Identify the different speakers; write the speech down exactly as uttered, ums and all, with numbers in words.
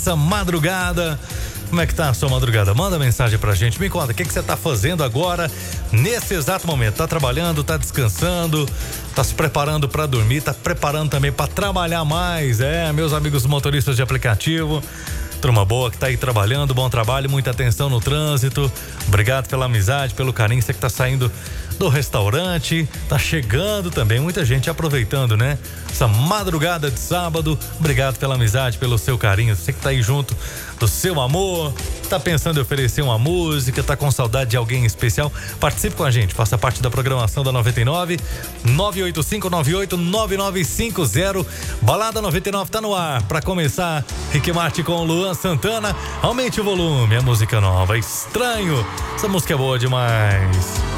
Speaker 1: nessa madrugada. Como é que tá a sua madrugada? Manda mensagem pra gente, me conta o que, que você tá fazendo agora, nesse exato momento. Tá trabalhando, tá descansando, tá se preparando pra dormir, tá preparando também pra trabalhar mais, é, meus amigos motoristas de aplicativo, turma boa que tá aí trabalhando, bom trabalho, muita atenção no trânsito, obrigado pela amizade, pelo carinho, você que tá saindo do restaurante, tá chegando também, muita gente aproveitando, né? Essa madrugada de sábado, obrigado pela amizade, pelo seu carinho, você que tá aí junto do seu amor, tá pensando em oferecer uma música, tá com saudade de alguém especial, participe com a gente, faça parte da programação da noventa e nove, nove oito cinco nove oito nove nove cinco zero, Balada noventa e nove tá no ar, pra começar, Rick Martin com Luan Santana, aumente o volume, a música nova, Estranho, essa música é boa demais.